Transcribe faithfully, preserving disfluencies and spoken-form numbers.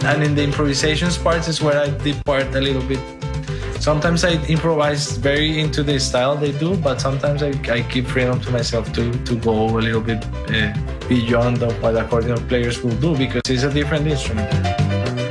And in the improvisations parts is where I depart a little bit. Sometimes I improvise very into the style they do, but sometimes I, I keep freedom to myself to, to go a little bit uh, beyond of what accordion players will do, because it's a different instrument.